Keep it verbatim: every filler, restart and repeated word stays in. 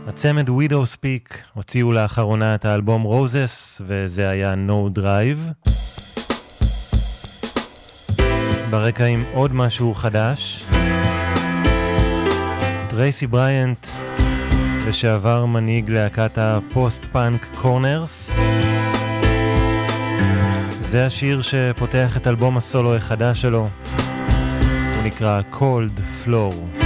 הצמד Widow Speak הוציאו לאחרונה את האלבום Roses, וזה היה No Drive. ברקע עם עוד משהו חדש, טרייסי בריינט, לשעבר מנהיג להקת הפוסט-פאנק קורנרס. זה השיר שפותח את אלבום הסולו החדש שלו, הוא נקרא Cold Floor.